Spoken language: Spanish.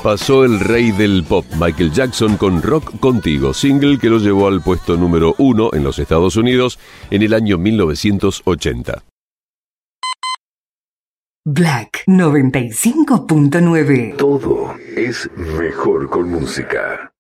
Pasó el rey del pop, Michael Jackson, con Rock Contigo, single que lo llevó al puesto número 1 en los Estados Unidos en el año 1980. Black 95.9. Todo es mejor con música.